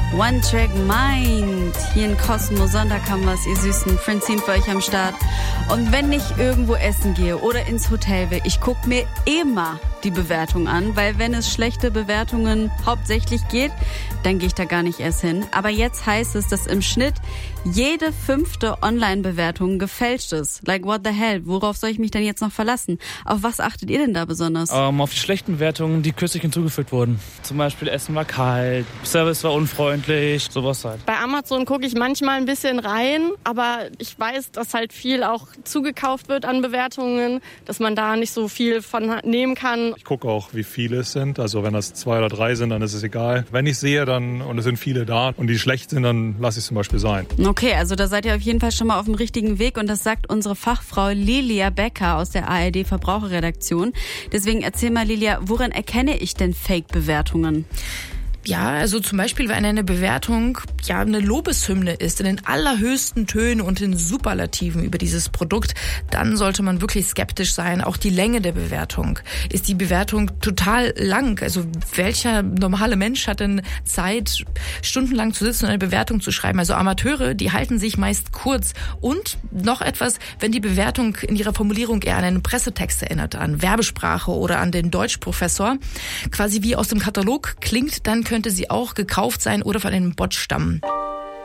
One Track Mind. Hier in Cosmo Sonntag haben wir es, ihr Süßen. Francine für euch am Start. Und wenn ich irgendwo essen gehe oder ins Hotel will, ich gucke mir immer die Bewertung an, weil wenn es schlechte Bewertungen hauptsächlich geht, dann gehe ich da gar nicht erst hin. Aber jetzt heißt es, dass im Schnitt jede 5. Online-Bewertung gefälscht ist. Like what the hell? Worauf soll ich mich denn jetzt noch verlassen? Auf was achtet ihr denn da besonders? Auf die schlechten Bewertungen, die kürzlich hinzugefügt wurden. Zum Beispiel Essen war kalt, Service war unfreundlich, sowas halt. Bei Amazon gucke ich manchmal ein bisschen rein, aber ich weiß, dass halt viel auch zugekauft wird an Bewertungen, dass man da nicht so viel von nehmen kann. Ich gucke auch, wie viele es sind. Also wenn das 2 oder 3 sind, dann ist es egal. Wenn ich sehe dann und es sind viele da und die schlecht sind, dann lasse ich es zum Beispiel sein. Okay, also da seid ihr auf jeden Fall schon mal auf dem richtigen Weg und das sagt unsere Fachfrau Lilia Becker aus der ARD Verbraucherredaktion. Deswegen erzähl mal, Lilia, woran erkenne ich denn Fake-Bewertungen? Ja, also zum Beispiel, wenn eine Bewertung ja eine Lobeshymne ist, in den allerhöchsten Tönen und in Superlativen über dieses Produkt, dann sollte man wirklich skeptisch sein. Auch die Länge der Bewertung. Ist die Bewertung total lang? Also welcher normale Mensch hat denn Zeit, stundenlang zu sitzen und eine Bewertung zu schreiben? Also Amateure, die halten sich meist kurz. Und noch etwas, wenn die Bewertung in ihrer Formulierung eher an einen Pressetext erinnert, an Werbesprache oder an den Deutschprofessor, quasi wie aus dem Katalog klingt, dann könnte sie auch gekauft sein oder von einem Bot stammen.